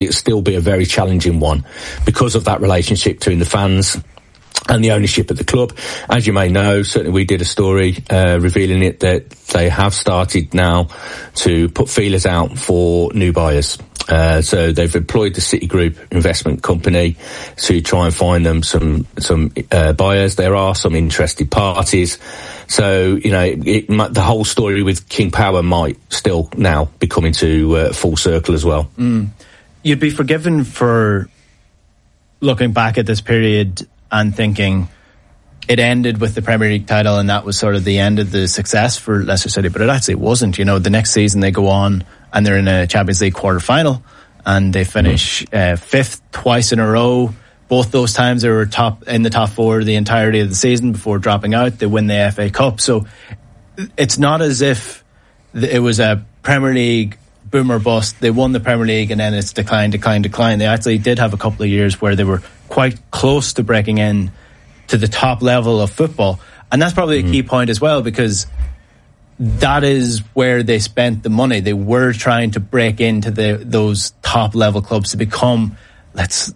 it'll still be a very challenging one because of that relationship between the fans and the ownership at the club. As you may know, certainly we did a story revealing it that they have started now to put feelers out for new buyers. So they've employed the Citigroup investment company to try and find them some buyers. There are some interested parties. So, the whole story with King Power might still now be coming to full circle as well. You'd be forgiven for looking back at this period and thinking it ended with the Premier League title and that was sort of the end of the success for Leicester City, but it actually wasn't. The next season they go on and they're in a Champions League quarter-final and they finish fifth twice in a row. Both those times they were in the top four the entirety of the season before dropping out. They win the FA Cup. So it's not as if it was a Premier League boom or bust. They won the Premier League and then it's decline. They actually did have a couple of years where they were quite close to breaking in to the top level of football. And that's probably a key point as well, because that is where they spent the money. They were trying to break into those top level clubs to become, let's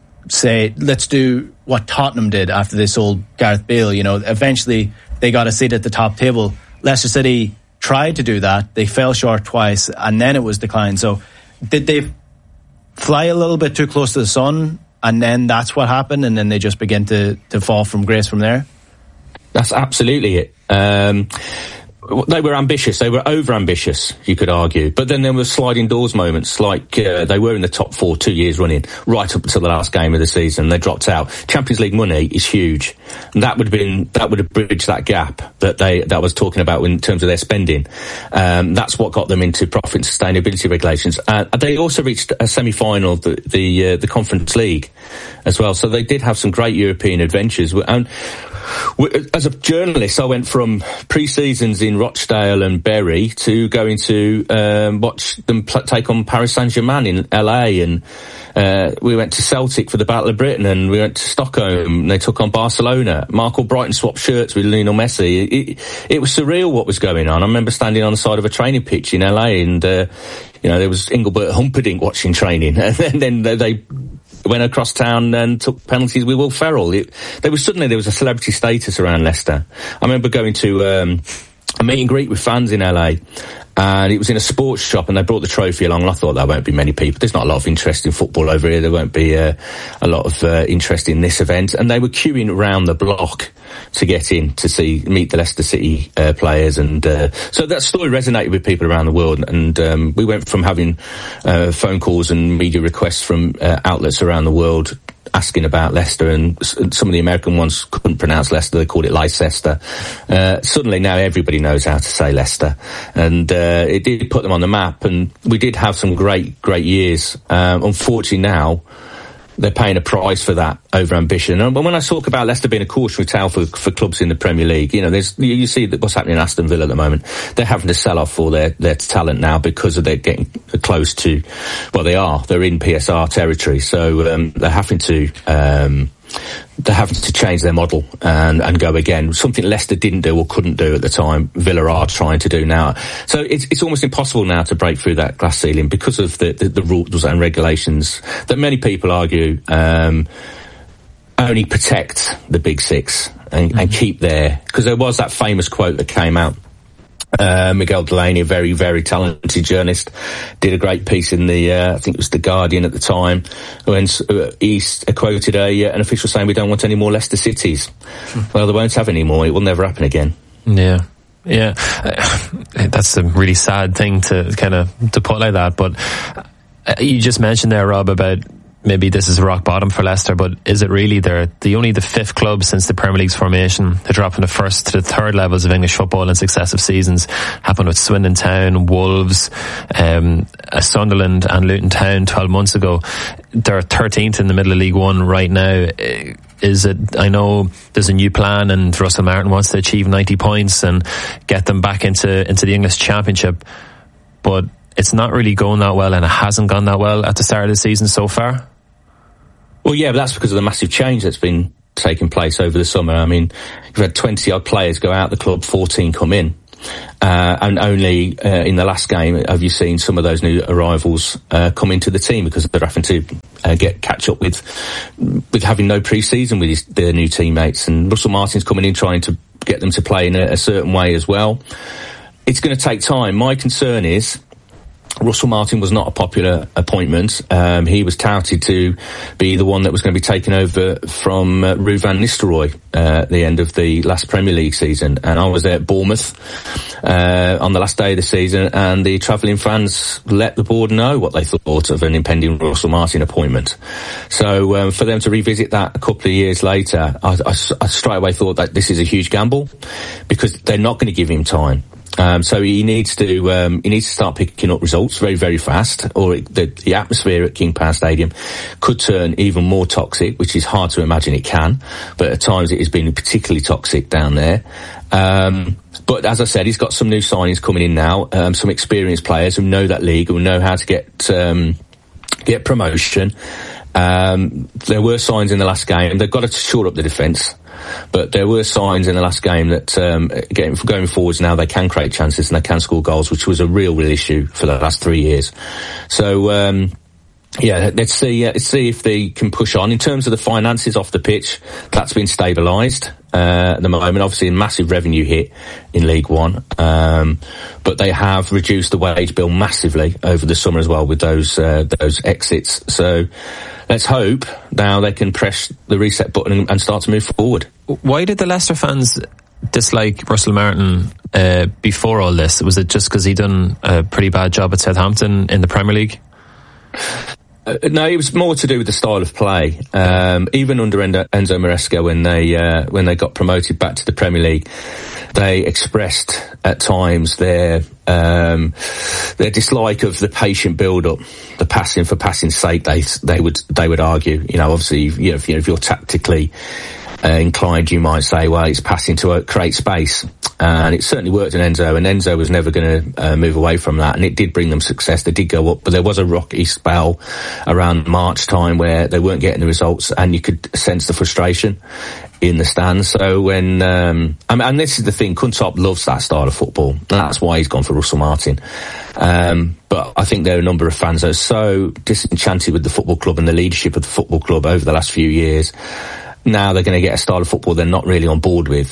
do what Tottenham did after they sold Gareth Bale. Eventually they got a seat at the top table. Leicester City tried to do that. They fell short twice and then it was declined. So did they fly a little bit too close to the sun and then that's what happened and then they just begin to fall from grace from there? That's absolutely it. They were ambitious. They were over-ambitious, you could argue. But then there were sliding doors moments, like they were in the top 4 2 years running, right up until the last game of the season. They dropped out. Champions League money is huge. And that would have bridged that gap that I was talking about in terms of their spending. That's what got them into profit and sustainability regulations. They also reached a semi-final of the Conference League as well. So they did have some great European adventures. And as a journalist, I went from pre-seasons in Rochdale and Bury to going to watch them take on Paris Saint-Germain in LA, and we went to Celtic for the Battle of Britain, and we went to Stockholm and they took on Barcelona. Mark Albrighton swapped shirts with Lionel Messi. It was surreal what was going on. I remember standing on the side of a training pitch in LA and there was Engelbert Humperdinck watching training, and then they went across town and took penalties with Will Ferrell. There was a celebrity status around Leicester. I remember going to a meet and greet with fans in LA, and it was in a sports shop, and they brought the trophy along, and I thought there won't be many people. There's not a lot of interest in football over here. There won't be a lot of interest in this event. And they were queuing around the block to get in to meet the Leicester City players. And so that story resonated with people around the world. And we went from having phone calls and media requests from outlets around the world asking about Leicester, and some of the American ones couldn't pronounce Leicester, they called it Leicester. Suddenly now everybody knows how to say Leicester, and it did put them on the map, and we did have some great years. Unfortunately now they're paying a price for that over-ambition. And when I talk about Leicester being a cautionary tale for clubs in the Premier League, you see what's happening in Aston Villa at the moment. They're having to sell off all their talent now because they're getting close to, they're in PSR territory. So, they're having to change their model and go again. Something Leicester didn't do or couldn't do at the time, Villa are trying to do now. So it's almost impossible now to break through that glass ceiling because of the rules and regulations that many people argue only protect the big six and keep there. Because there was that famous quote that came out. Miguel Delaney, a very, very talented journalist, did a great piece in I think it was The Guardian at the time, when he quoted an official saying, "We don't want any more Leicester Cities." Well, they won't have any more. It will never happen again. Yeah. That's a really sad thing to put like that. But you just mentioned there, Rob, about maybe this is rock bottom for Leicester, but is it really? They're only the fifth club since the Premier League's formation to drop from the first to the third levels of English football in successive seasons. Happened with Swindon Town, Wolves, Sunderland and Luton Town 12 months ago. They're 13th in the middle of League One right now. I know there's a new plan and Russell Martin wants to achieve 90 points and get them back into the English Championship, but it's not really going that well, and it hasn't gone that well at the start of the season so far. Well, yeah, but that's because of the massive change that's been taking place over the summer. I mean, you've had 20-odd players go out the club, 14 come in. And only in the last game have you seen some of those new arrivals come into the team, because they're having to catch up with having no pre-season with their new teammates. And Russell Martin's coming in trying to get them to play in a certain way as well. It's going to take time. My concern is Russell Martin was not a popular appointment. He was touted to be the one that was going to be taken over from Ruud van Nistelrooy at the end of the last Premier League season. And I was there at Bournemouth on the last day of the season, and the travelling fans let the board know what they thought of an impending Russell Martin appointment. So for them to revisit that a couple of years later, I straight away thought that this is a huge gamble, because they're not going to give him time. So he needs to start picking up results very, very fast, or the atmosphere at King Power Stadium could turn even more toxic, which is hard to imagine it can, but at times it has been particularly toxic down there. But as I said, he's got some new signings coming in now, some experienced players who know that league, who know how to get promotion. There were signs in the last game. They've got to shore up the defence. But there were signs in the last game that going forwards now they can create chances and they can score goals, which was a real issue for the last 3 years. So let's see if they can push on. In terms of the finances off the pitch, that's been stabilised at the moment. Obviously a massive revenue hit in League One, but they have reduced the wage bill massively over the summer as well with those exits. So let's hope now they can press the reset button and start to move forward. Why did the Leicester fans dislike Russell Martin before all this? Was it just because he'd done a pretty bad job at Southampton in the Premier League? No, it was more to do with the style of play. Even under Enzo Maresca, when they got promoted back to the Premier League, they expressed at times their dislike of the patient build-up, the passing for passing's sake. They would argue. You know, obviously, if you're tactically inclined, you might say, well, it's passing to create space. And it certainly worked in Enzo, and Enzo was never going to move away from that, and it did bring them success. They did go up, but there was a rocky spell around March time where they weren't getting the results, and you could sense the frustration in the stands. So when and this is the thing, Kuntop loves that style of football. That's why he's gone for Russell Martin. But I think there are a number of fans that are so disenchanted with the football club and the leadership of the football club over the last few years. Now they're going to get a style of football they're not really on board with.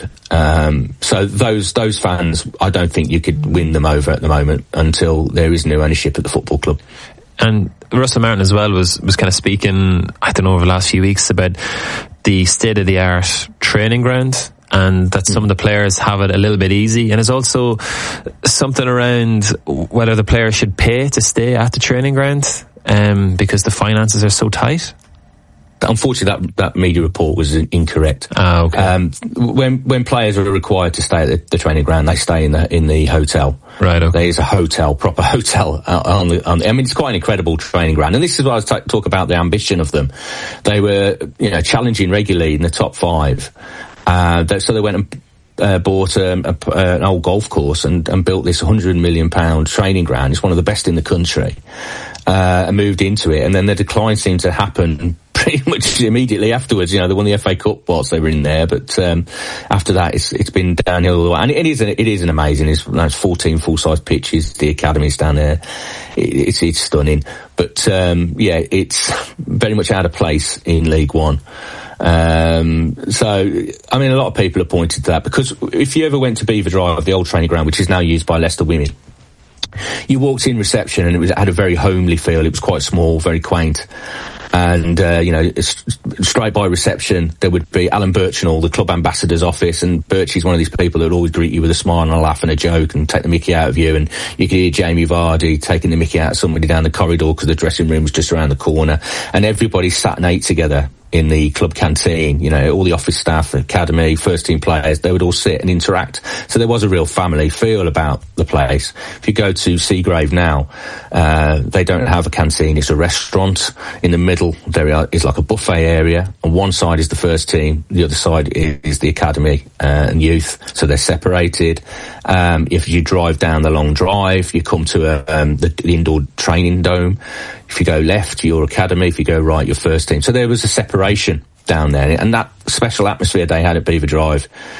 So those fans, I don't think you could win them over at the moment until there is new ownership at the football club. And Russell Martin as well was kind of speaking, I don't know, over the last few weeks about the state-of-the-art training ground, and that some of the players have it a little bit easy. And there's also something around whether the players should pay to stay at the training ground because the finances are so tight. Unfortunately, that media report was incorrect. Okay. When players are required to stay at the training ground, they stay in the hotel. Right. Okay. There is a hotel, proper hotel on the. I mean, it's quite an incredible training ground, and this is why I was talk about the ambition of them. They were, challenging regularly in the top 5. So they went and bought an old golf course and built this £100 million training ground. It's one of the best in the country. And moved into it, and then the decline seemed to happen pretty much immediately afterwards. They won the FA Cup whilst they were in there, but after that it's been downhill all the way. And it is an amazing. It's 14 full-size pitches. The academy's down there. It's stunning, but it's very much out of place in League One. So I mean, a lot of people have pointed to that, because if you ever went to Beaver Drive, the old training ground, which is now used by Leicester women, you walked in reception and it had a very homely feel. It was quite small, very quaint. And, straight by reception, there would be Alan Birchnall, the club ambassador's office, and Birchie's one of these people that would always greet you with a smile and a laugh and a joke and take the mickey out of you. And you could hear Jamie Vardy taking the mickey out of somebody down the corridor because the dressing room was just around the corner. And everybody sat and ate together in the club canteen. All the office staff, academy, first team players, they would all sit and interact. So there was a real family feel about the place. If you go to Seagrave now, they don't have a canteen. It's a restaurant. In the middle, there is like a buffet area. On one side is the first team. The other side is the academy and youth. So they're separated. If you drive down the long drive, you come to the indoor training dome. If you go left, your academy. If you go right, your first team. So there was a separation down there, and that special atmosphere they had at Beaver Drive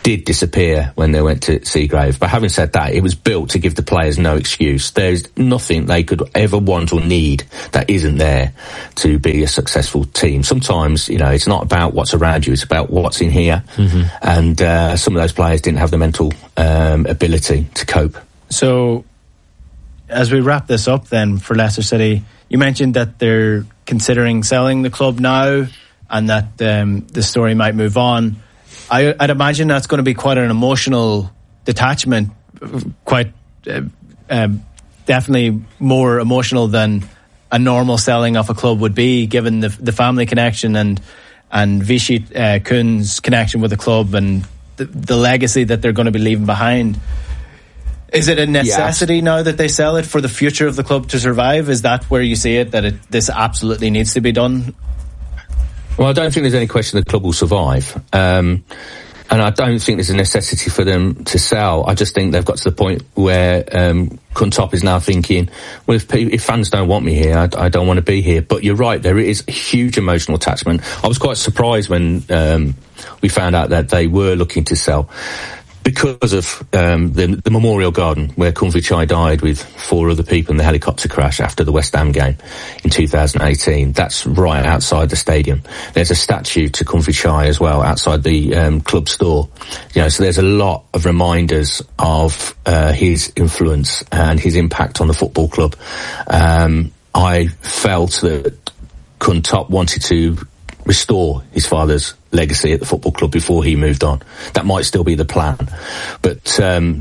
did disappear when they went to Seagrave. But having said that, it was built to give the players no excuse. There's nothing they could ever want or need that isn't there to be a successful team. Sometimes, it's not about what's around you, it's about what's in here. And some of those players didn't have the mental ability to cope. So, as we wrap this up then for Leicester City, you mentioned that they're considering selling the club now and that the story might move on. I'd imagine that's going to be quite an emotional detachment, quite definitely more emotional than a normal selling of a club would be, given the family connection and Vichy Koen's connection with the club and the legacy that they're going to be leaving behind. Is it a necessity now that they sell it for the future of the club to survive? Is that where you see it, that this absolutely needs to be done? Well, I don't think there's any question the club will survive. And I don't think there's a necessity for them to sell. I just think they've got to the point where Kuntop is now thinking, well, if fans don't want me here, I don't want to be here. But you're right, there is a huge emotional attachment. I was quite surprised when we found out that they were looking to sell, because of the Memorial Garden where Khun Vichai died with 4 other people in the helicopter crash after the West Ham game in 2018. That's right outside the stadium. There's a statue to Khun Vichai as well outside the club store. So there's a lot of reminders of his influence and his impact on the football club. I felt that Kuntop wanted to restore his father's legacy at the football club before he moved on. That might still be the plan, but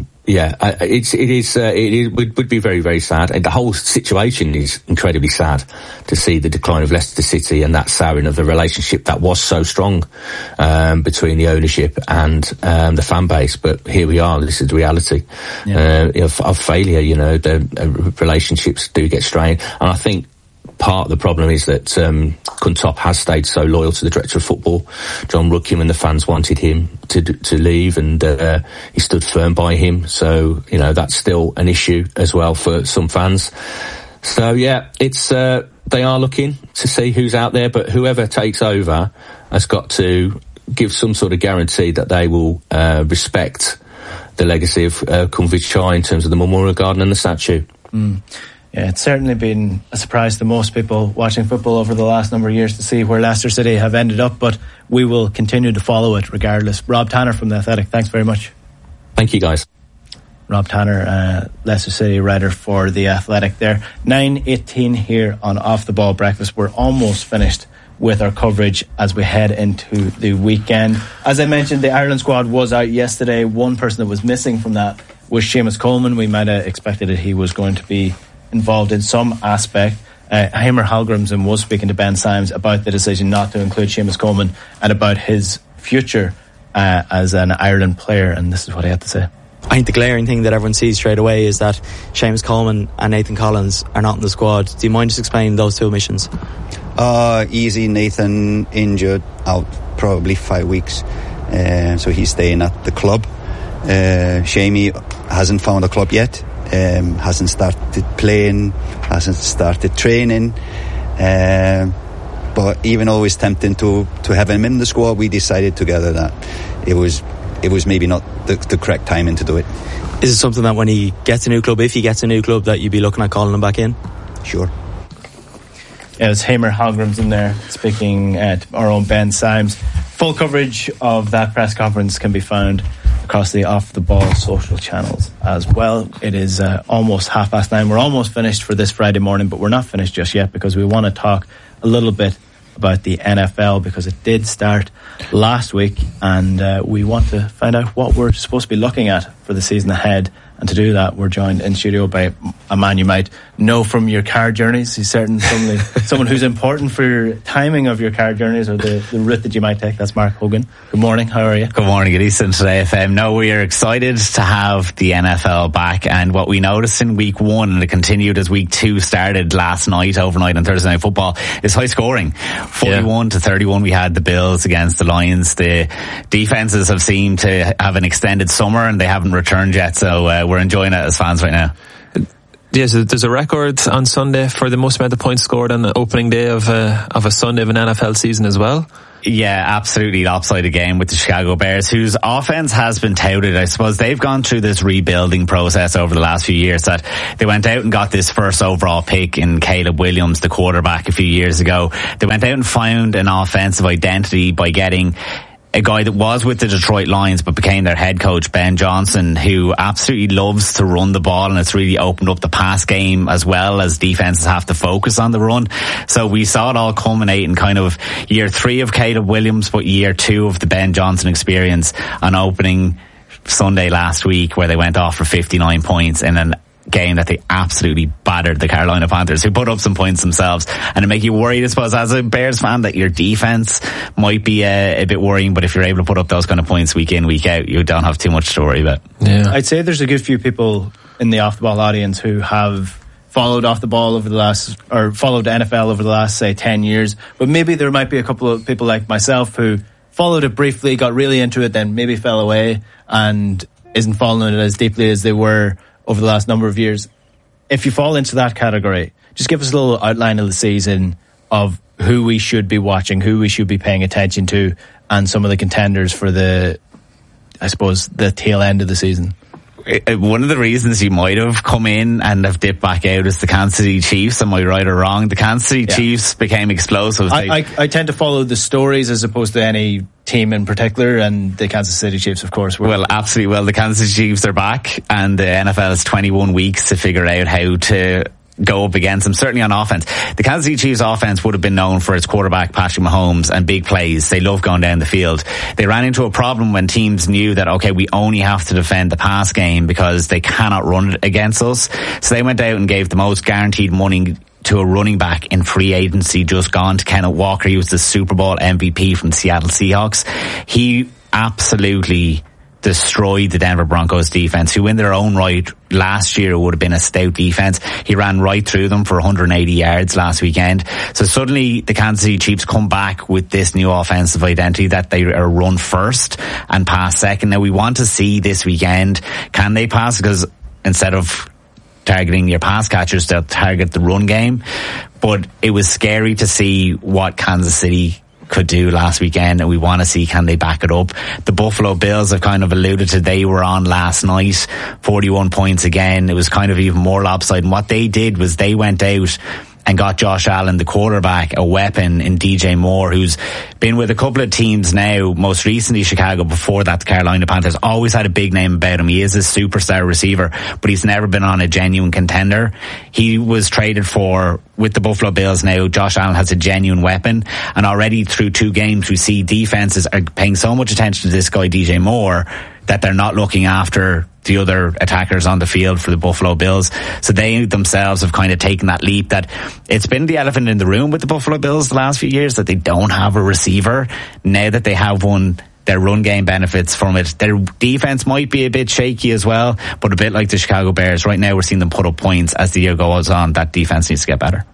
it would be very, very sad, and the whole situation is incredibly sad to see the decline of Leicester City and that souring of the relationship that was so strong between the ownership and the fan base. But here we are. This is the reality of failure. The relationships do get strained, and I think part of the problem is that Kuntop has stayed so loyal to the director of football, John Rudkin, when the fans wanted him to leave, and he stood firm by him. So, that's still an issue as well for some fans. So, it's they are looking to see who's out there, but whoever takes over has got to give some sort of guarantee that they will respect the legacy of Khun Vichai in terms of the Memorial Garden and the statue. Yeah, it's certainly been a surprise to most people watching football over the last number of years to see where Leicester City have ended up, but we will continue to follow it regardless. Rob Tanner from The Athletic, thanks very much. Thank you, guys. Rob Tanner, Leicester City writer for The Athletic there. 9:18 here on Off the Ball Breakfast. We're almost finished with our coverage as we head into the weekend. As I mentioned, the Ireland squad was out yesterday. One person that was missing from that was Seamus Coleman. We might have expected that he was going to be involved in some aspect. Hamer Hallgrimsson was speaking to Ben Symes about the decision not to include Seamus Coleman and about his future as an Ireland player, and this is what he had to say. I think the glaring thing that everyone sees straight away is that Seamus Coleman and Nathan Collins are not in the squad. Do you mind just explaining those two omissions? Easy. Nathan injured, out probably 5 weeks, so he's staying at the club. Shamey hasn't found a club yet. Hasn't started playing, hasn't started training, but even though it's tempting to have him in the squad, we decided together that it was maybe not the correct timing to do it. Is it something that when he gets a new club, if he gets a new club, that you'd be looking at calling him back in? Sure. Yeah, it's Hamer Hallgrimsson there speaking to our own Ben Symes. Full coverage of that press conference can be found across the Off the Ball social channels as well. It is almost 9:30. We're almost finished for this Friday morning, but we're not finished just yet because we want to talk a little bit about the NFL because it did start last week, and we want to find out what we're supposed to be looking at for the season ahead. And to do that, we're joined in studio by a man you might know from your car journeys. He's certainly someone who's important for your timing of your car journeys or the route that you might take. That's Mark Hogan. Good morning. How are you? Good morning. Good Eastern Today FM. No, we are excited to have the NFL back. And what we noticed in week 1, and it continued as week 2 started overnight on Thursday Night Football, is high scoring. 41-31 we had the Bills against the Lions. The defenses have seemed to have an extended summer and they haven't returned yet. So we're enjoying it as fans right now. Yes, there's a record on Sunday for the most amount of points scored on the opening day of a Sunday of an NFL season as well. Yeah, absolutely lopsided game with the Chicago Bears, whose offense has been touted. I suppose they've gone through this rebuilding process over the last few years, that they went out and got this first overall pick in Caleb Williams, the quarterback, a few years ago. They went out and found an offensive identity by getting a guy that was with the Detroit Lions but became their head coach, Ben Johnson, who absolutely loves to run the ball, and it's really opened up the pass game as well as defenses have to focus on the run. So we saw it all culminate in kind of year 3 of Caleb Williams, but year 2 of the Ben Johnson experience on opening Sunday last week, where they went off for 59 points in an game that they absolutely battered the Carolina Panthers, who put up some points themselves. And it make you worried, I suppose, as a Bears fan, that your defense might be a bit worrying, but if you're able to put up those kind of points week in, week out, you don't have too much to worry about. Yeah. I'd say there's a good few people in the Off the Ball audience who have followed Off the Ball over the last, or followed the NFL over the last, say, 10 years, but maybe there might be a couple of people like myself who followed it briefly, got really into it, then maybe fell away and isn't following it as deeply as they were over the last number of years. If you fall into that category, just give us a little outline of the season of who we should be watching, who we should be paying attention to, and some of the contenders for the, I suppose, the tail end of the season. One of the reasons you might have come in and have dipped back out is the Kansas City Chiefs. Am I right or wrong? The Kansas City Chiefs became explosive. I tend to follow the stories as opposed to any team in particular, and the Kansas City Chiefs, of course, were. Well, absolutely. Well, the Kansas City Chiefs are back, and the NFL has 21 weeks to figure out how to go up against them, certainly on offense. The Kansas City Chiefs offense would have been known for its quarterback Patrick Mahomes and big plays. They love going down the field. They ran into a problem when teams knew that, okay, we only have to defend the pass game because they cannot run it against us. So they went out and gave the most guaranteed money to a running back in free agency just gone, to Kenneth Walker. He was the Super Bowl MVP from the Seattle Seahawks. He absolutely destroyed the Denver Broncos defense, who in their own right last year would have been a stout defense. He ran right through them for 180 yards last weekend. So suddenly the Kansas City Chiefs come back with this new offensive identity that they are run first and pass second. Now we want to see this weekend, can they pass? Because instead of targeting your pass catchers, they'll target the run game. But it was scary to see what Kansas City could do last weekend, and we want to see, can they back it up? The Buffalo Bills have kind of alluded to, they were on last night, 41 points again. It was kind of even more lopsided. And what they did was they went out and got Josh Allen, the quarterback, a weapon in DJ Moore, who's been with a couple of teams now, most recently Chicago, before that the Carolina Panthers. Always had a big name about him. He is a superstar receiver, but he's never been on a genuine contender. He was traded for with the Buffalo Bills now. Josh Allen has a genuine weapon, and already through 2 games we see defenses are paying so much attention to this guy DJ Moore that they're not looking after the other attackers on the field for the Buffalo Bills. So they themselves have kind of taken that leap, that it's been the elephant in the room with the Buffalo Bills the last few years, that they don't have a receiver. Now that they have one, their run game benefits from it. Their defense might be a bit shaky as well, but a bit like the Chicago Bears. Right now we're seeing them put up points. As the year goes on, that defense needs to get better.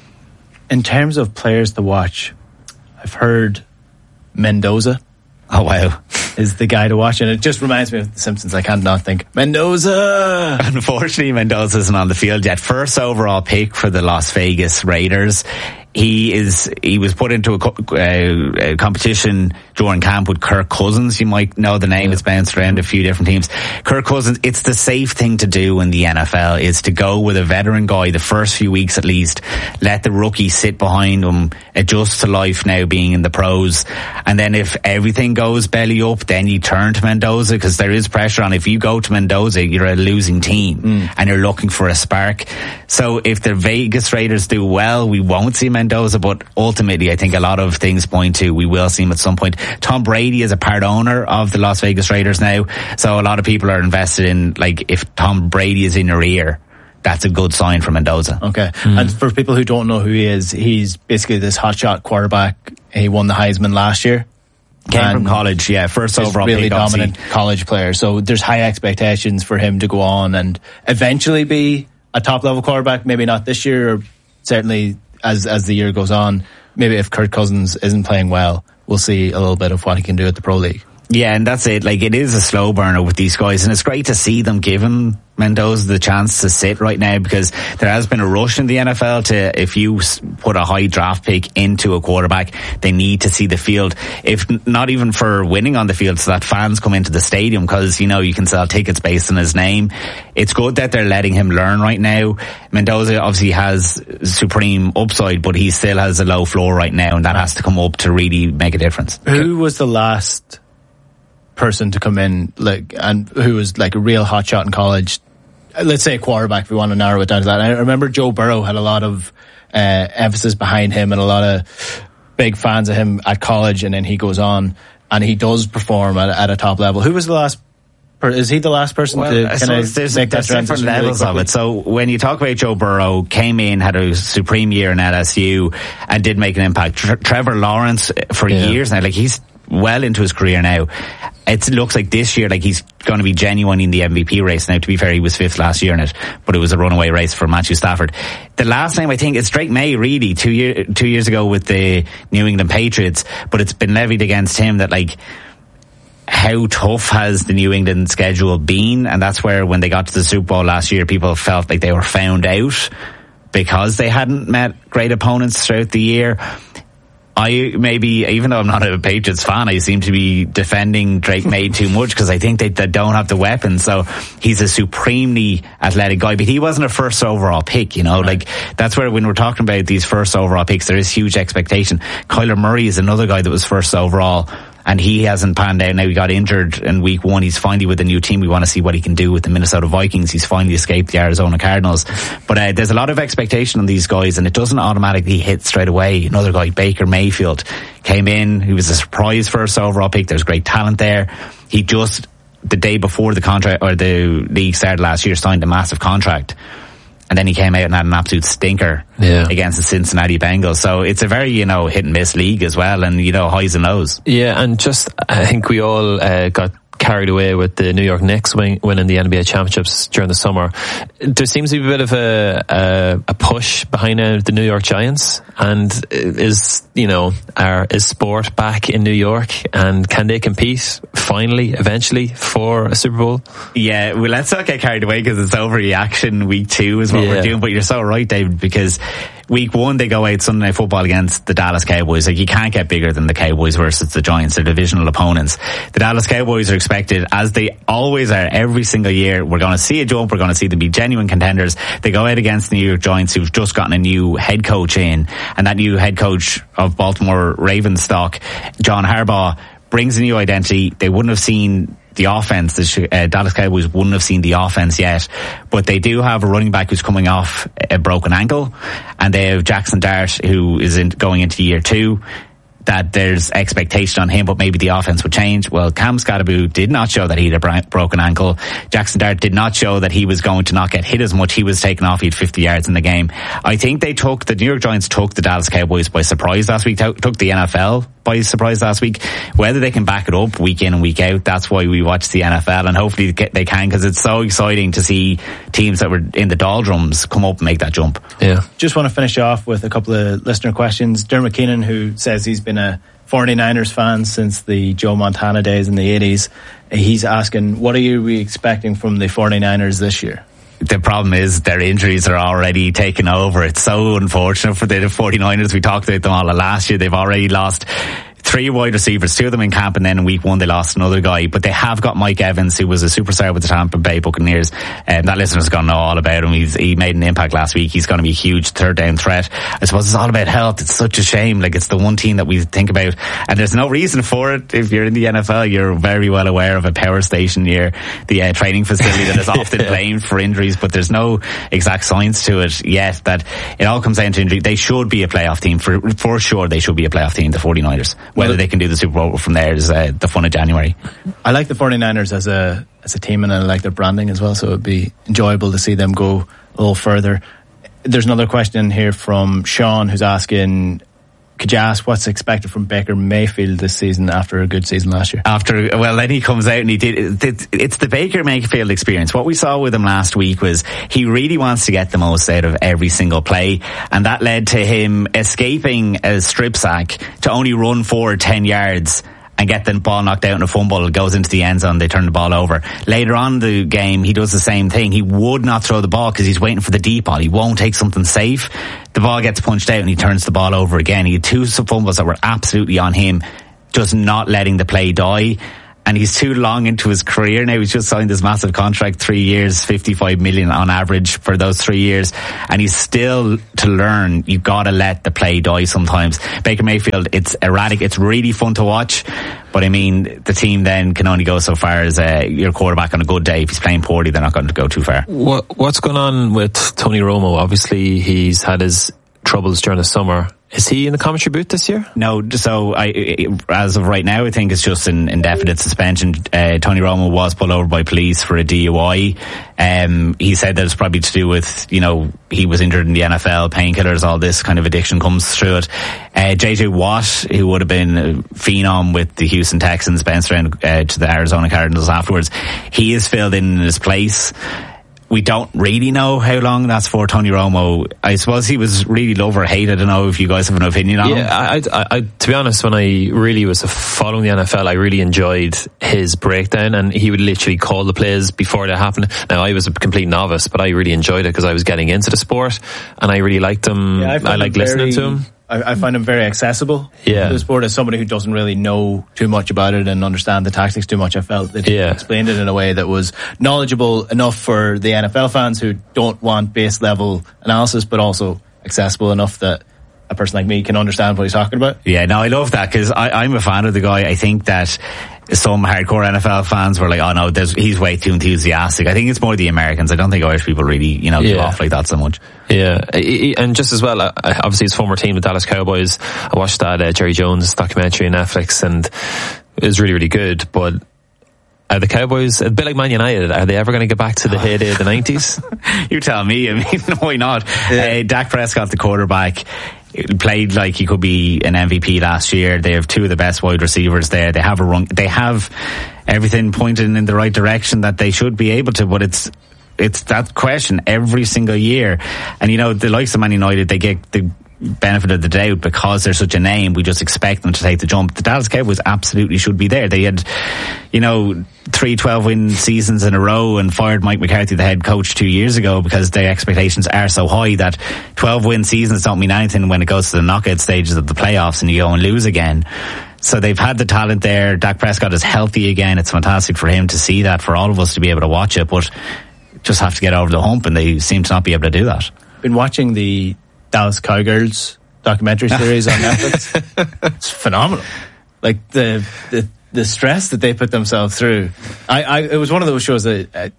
In terms of players to watch, I've heard Mendoza. Oh wow, is the guy to watch, and it just reminds me of The Simpsons. I can't not think Mendoza. Unfortunately, Mendoza isn't on the field yet. First overall pick for the Las Vegas Raiders. He was put into a competition during camp with Kirk Cousins. You might know the name. It's bounced around a few different teams. Kirk Cousins, it's the safe thing to do in the NFL, is to go with a veteran guy the first few weeks at least. Let the rookie sit behind him, adjust to life now being in the pros. And then if everything goes belly up, then you turn to Mendoza, because there is pressure on. If you go to Mendoza, you're a losing team and you're looking for a spark. So if the Vegas Raiders do well, we won't see Mendoza, but ultimately I think a lot of things point to we will see him at some point. Tom Brady is a part owner of the Las Vegas Raiders now, so a lot of people are invested in, like, if Tom Brady is in your ear, that's a good sign for Mendoza. Okay. And for people who don't know who he is, he's basically this hotshot quarterback. He won the Heisman last year. Came from college, yeah, first overall really pick, dominant college player. So there's high expectations for him to go on and eventually be a top level quarterback. Maybe not this year, or certainly as the year goes on. Maybe if Kirk Cousins isn't playing well, we'll see a little bit of what he can do at the Pro League. Yeah, and that's it. Like, it is a slow burner with these guys, and it's great to see them given Mendoza the chance to sit right now, because there has been a rush in the NFL to, if you put a high draft pick into a quarterback, they need to see the field, if not even for winning on the field, so that fans come into the stadium, because, you know, you can sell tickets based on his name. It's good that they're letting him learn right now. Mendoza obviously has supreme upside, but he still has a low floor right now, and that has to come up to really make a difference. Who was the last person to come in, like, and who was like a real hotshot in college? Let's say a quarterback, if we want to narrow it down to that. I remember Joe Burrow had a lot of emphasis behind him and a lot of big fans of him at college, and then he goes on and he does perform at a top level. Who was the last? Is he the last person to kind of make that transition? Different levels of it. So when you talk about Joe Burrow, came in, had a supreme year in LSU, and did make an impact. Trevor Lawrence for years now, like, he's well into his career now. It looks like this year, like, he's going to be genuine in the MVP race. Now, to be fair, he was 5th last year in it, but it was a runaway race for Matthew Stafford. The last name, I think, is Drake May, really, 2 years ago with the New England Patriots, but it's been levied against him that, like, how tough has the New England schedule been? And that's where, when they got to the Super Bowl last year, people felt like they were found out because they hadn't met great opponents throughout the year. Even though I'm not a Patriots fan, I seem to be defending Drake May too much, because I think they don't have the weapons. So he's a supremely athletic guy, but he wasn't a first overall pick, you know, like, that's where, when we're talking about these first overall picks, there is huge expectation. Kyler Murray is another guy that was first overall, and he hasn't panned out. Now, he got injured in week 1. He's finally with a new team. We want to see what he can do with the Minnesota Vikings. He's finally escaped the Arizona Cardinals. But there's a lot of expectation on these guys, and it doesn't automatically hit straight away. Another guy, Baker Mayfield, came in. He was a surprise first overall pick. There's great talent there. He just, the day before the contract, or the league started last year, signed a massive contract. And then he came out and had an absolute stinker against the Cincinnati Bengals. So it's a very, hit and miss league as well, and, highs and lows. Yeah, and just, I think we all got carried away with the New York Knicks winning the NBA championships during the summer. There seems to be a bit of a push behind the New York Giants, and is sport back in New York, and can they compete finally, eventually, for a Super Bowl? Yeah, well, let's not get carried away, because it's overreaction. Week 2 is what we're doing, but you're so right, David, because week 1 they go out Sunday Night Football against the Dallas Cowboys. Like, you can't get bigger than the Cowboys versus the Giants. They're divisional opponents. The Dallas Cowboys are expected, as they always are every single year, we're going to see a jump, we're going to see them be genuine contenders. They go out against the New York Giants, who've just gotten a new head coach in, and that new head coach of Baltimore Ravens stock, John Harbaugh, brings a new identity. They wouldn't have seen the offense. The Dallas Cowboys wouldn't have seen the offense yet, but they do have a running back who's coming off a broken ankle, and they have Jackson Dart, who is going into year 2. That there's expectation on him, but maybe the offense would change. Well, Cam Scadaboo did not show that he had a broken ankle. Jackson Dart did not show that he was going to not get hit as much. He was taken off. He had 50 yards in the game. I think the New York Giants took the Dallas Cowboys by surprise last week, took the NFL by surprise last week. Whether they can back it up week in and week out, that's why we watch the NFL, and hopefully they can, because it's so exciting to see teams that were in the doldrums come up and make that jump. Yeah. Just want to finish off with a couple of listener questions. Dermot Keenan, who says he's been a 49ers fan since the Joe Montana days in the 80s. He's asking, what are you expecting from the 49ers this year? The problem is their injuries are already taking over. It's so unfortunate for the 49ers. We talked about them all last year. They've already lost 3 wide receivers, 2 of them in camp, and then in week 1 they lost another guy. But they have got Mike Evans, who was a superstar with the Tampa Bay Buccaneers. That listener's going to know all about him. He made an impact last week. He's going to be a huge third down threat. I suppose it's all about health. It's such a shame. Like, it's the one team that we think about, and there's no reason for it. If you're in the NFL, you're very well aware of a power station near the training facility that is often blamed for injuries, but there's no exact science to it yet. That it all comes down to injury. They should be a playoff team. For sure, they should be a playoff team, the 49ers. Whether they can do the Super Bowl from there is the fun of January. I like the 49ers as a team, and I like their branding as well, so it'd be enjoyable to see them go a little further. There's another question here from Sean, who's asking, could you ask what's expected from Baker Mayfield this season after a good season last year? Then he comes out and he did. It's the Baker Mayfield experience. What we saw with him last week was he really wants to get the most out of every single play, and that led to him escaping a strip sack to only run forward 10 yards and get the ball knocked out in a fumble. It goes into the end zone. They turn the ball over. Later on in the game, he does the same thing. He would not throw the ball because he's waiting for the deep ball. He won't take something safe. The ball gets punched out and he turns the ball over again. He had 2 fumbles that were absolutely on him, just not letting the play die. And he's too long into his career now. He's just signed this massive contract, 3 years, 55 million on average for those 3 years. And he's still to learn. You've got to let the play die sometimes. Baker Mayfield, it's erratic. It's really fun to watch. But I mean, the team then can only go so far as your quarterback on a good day. If he's playing poorly, they're not going to go too far. What's going on with Tony Romo? Obviously, he's had his troubles during the summer. Is he in the commentary booth this year? No, so as of right now, I think it's just an indefinite suspension. Tony Romo was pulled over by police for a DUI. He said that it's probably to do with, he was injured in the NFL, painkillers, all this kind of addiction comes through it. JJ Watt, who would have been a phenom with the Houston Texans, bounced around to the Arizona Cardinals afterwards. He is filled in his place. We don't really know how long that's for Tony Romo. I suppose he was really love or hate. I don't know if you guys have an opinion on him. Yeah, I to be honest, when I really was following the NFL, I really enjoyed his breakdown, and he would literally call the plays before they happened. Now, I was a complete novice, but I really enjoyed it because I was getting into the sport, and I really liked him. Yeah, I like listening to him. I find him very accessible to the sport. As somebody who doesn't really know too much about it and understand the tactics too much, I felt that he explained it in a way that was knowledgeable enough for the NFL fans who don't want base level analysis, but also accessible enough that a person like me can understand what he's talking about. Yeah, no, I love that because I'm a fan of the guy. I think that some hardcore NFL fans were like, oh no, he's way too enthusiastic. I think it's more the Americans. I don't think Irish people really, go off like that so much. Yeah, and just as well, obviously his former team, the Dallas Cowboys, I watched that Jerry Jones documentary on Netflix, and it was really, really good. But are the Cowboys, a bit like Man United, are they ever going to get back to the heyday of the 90s? You tell me. I mean, why not? Yeah. Dak Prescott, the quarterback, played like he could be an MVP last year. They have 2 of the best wide receivers there. They have a run. They have everything pointing in the right direction that they should be able to, but it's that question every single year. And the likes of Man United, they get the benefit of the doubt because they're such a name. We just expect them to take the jump. The Dallas Cowboys absolutely should be there. They had 3 12-win seasons in a row and fired Mike McCarthy, the head coach, 2 years ago because their expectations are so high that 12-win seasons don't mean anything when it goes to the knockout stages of the playoffs and you go and lose again. So they've had the talent there. Dak Prescott is healthy again. It's fantastic for him to see that, for all of us to be able to watch it, but just have to get over the hump, and they seem to not be able to do that. Been watching the Dallas Cowgirls documentary series on Netflix. It's phenomenal. Like the stress that they put themselves through. It was one of those shows that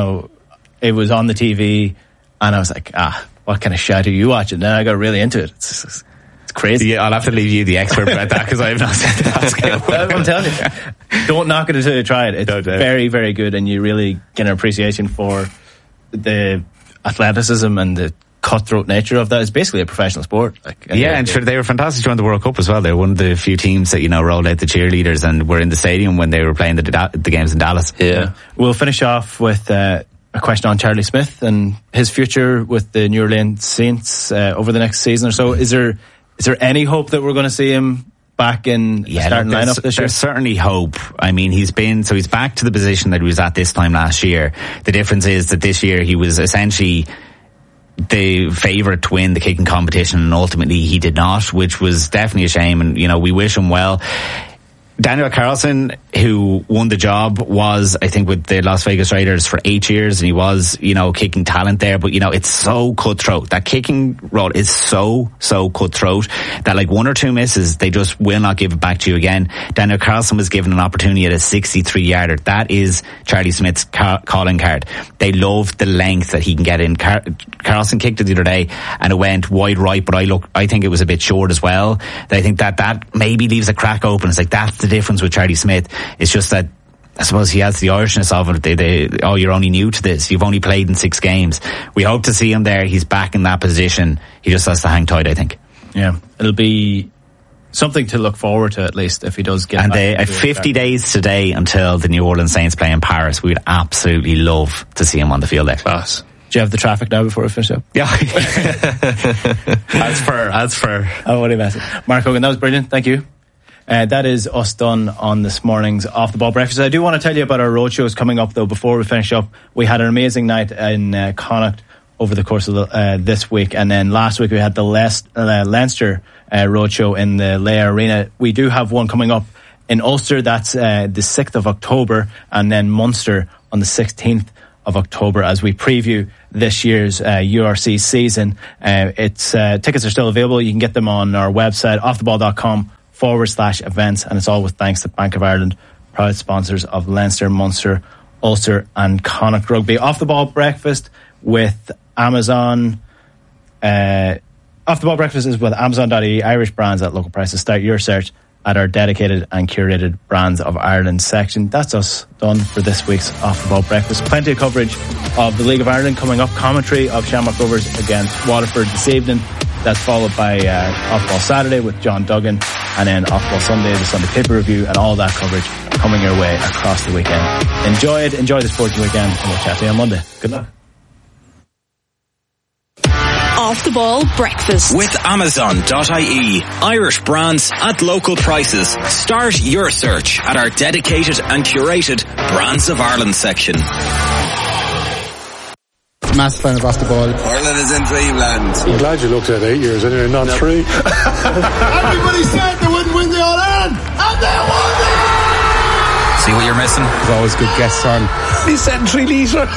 it was on the TV, and I was like, what kind of shit are you watching? And I got really into it. It's crazy. Yeah, I'll have to leave you the expert about that because I have not said that. I'm telling you, don't knock it until you try it. It's very, very good, and you really get an appreciation for the athleticism and the cutthroat nature of that. It's basically a professional sport. And sure, they were fantastic during the World Cup as well. They were one of the few teams that rolled out the cheerleaders and were in the stadium when they were playing the games in Dallas. Yeah, we'll finish off with a question on Charlie Smith and his future with the New Orleans Saints over the next season or so. Is there any hope that we're going to see him back in the starting lineup this year? There's certainly hope. I mean, he's back to the position that he was at this time last year. The difference is that this year he was essentially the favourite to win the kicking competition, and ultimately he did not, which was definitely a shame, and we wish him well. Daniel Carlson, who won the job, was, I think, with the Las Vegas Raiders for 8 years, and he was, kicking talent there, but, it's so cutthroat. That kicking role is so cutthroat that, like, 1 or 2 misses, they just will not give it back to you again. Daniel Carlson was given an opportunity at a 63-yarder. That is Charlie Smith's calling card. They love the length that he can get in. Carlson kicked it the other day, and it went wide right, but I think it was a bit short as well. I think that maybe leaves a crack open. It's like, that's the difference with Charlie Smith. It's just that I suppose he has the Irishness of it. You're only new to this. You've only played in 6 games. We hope to see him there. He's back in that position. He just has to hang tight, I think. Yeah, it'll be something to look forward to, at least, if he does get back. And 50 days today until the New Orleans Saints play in Paris. We would absolutely love to see him on the field there. Class. Do you have the traffic now before we finish up? Yeah. As per. Oh, what are you messing? Mark Hogan, that was brilliant. Thank you. That is us done on this morning's Off the Ball Breakfast. I do want to tell you about our roadshows coming up, though, before we finish up. We had an amazing night in Connacht over the course of this week, and then last week we had the Leinster roadshow in the Leia Arena. We do have one coming up in Ulster. That's the 6th of October, and then Munster on the 16th of October as we preview this year's URC season. Tickets are still available. You can get them on our website, offtheball.com/events, and it's all with thanks to Bank of Ireland, proud sponsors of Leinster, Munster, Ulster and Connacht Rugby. Off the Ball Breakfast with Amazon. Off the Ball Breakfast is with Amazon.ie, Irish brands at local prices. Start your search at our dedicated and curated Brands of Ireland section. That's us done for this week's Off the Ball Breakfast. Plenty of coverage of the League of Ireland coming up. Commentary of Shamrock Rovers against Waterford this evening. That's followed by Off the Ball Saturday with John Duggan, and then Off the Ball Sunday, the Sunday paper review, and all that coverage coming your way across the weekend. Enjoy it. Enjoy the sporting weekend, and we'll chat to you on Monday. Good luck. Off the Ball Breakfast with Amazon.ie, Irish brands at local prices. Start your search at our dedicated and curated Brands of Ireland section. Massive fan of Off the Ball. Ireland is in dreamland. I'm glad you looked at 8 years anyway, not 3. Everybody said they wouldn't win the All-Ireland, and they won it! See what you're missing? There's always good guests on. He said 3 litre.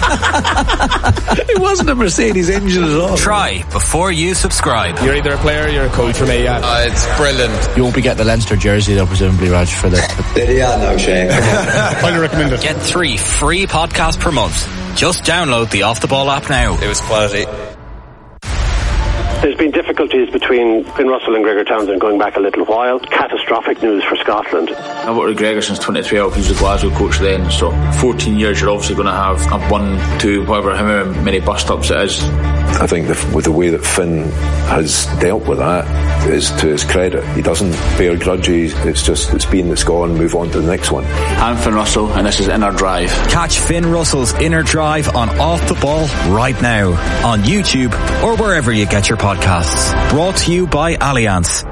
It wasn't a Mercedes engine at all. Try before you subscribe. You're either a player or you're a coach for me, yeah. It's brilliant. You won't be getting the Leinster jersey though, presumably, Raj, for the... Yeah, no, Shane. Highly recommend it. Get 3 free podcasts per month. Just download the Off the Ball app now. It was quality. There's been difficulties between Finn Russell and Gregor Townsend going back a little while. Catastrophic news for Scotland. I've worked with Gregor since 23. He was a Glasgow coach then, so 14 years you're obviously going to have 1, 2, however many bus stops it is. I think with the way that Finn has dealt with that is to his credit. He doesn't bear grudges. It's been, it's gone, move on to the next one. I'm Finn Russell and this is Inner Drive. Catch Finn Russell's Inner Drive on Off the Ball right now on YouTube or wherever you get your podcasts. Brought to you by Allianz.